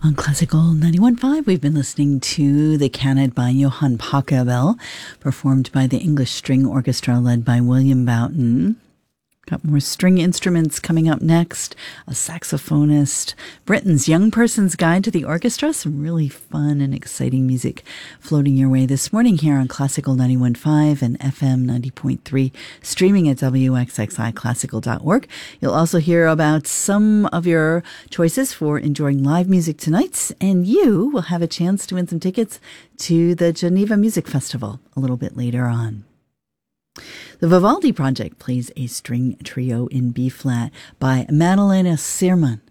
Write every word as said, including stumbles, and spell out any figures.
On Classical ninety-one point five, we've been listening to the Canad by Johann Pachelbel, performed by the English String Orchestra led by William Boughton. Got more string instruments coming up next. A saxophonist. Britain's Young Person's Guide to the Orchestra. Some really fun and exciting music floating your way this morning here on Classical ninety-one point five and F M ninety point three, streaming at W X X I classical dot org. You'll also hear about some of your choices for enjoying live music tonight, and you will have a chance to win some tickets to the Geneva Music Festival a little bit later on. The Vivaldi Project plays a string trio in B-flat by Madalena Sirman.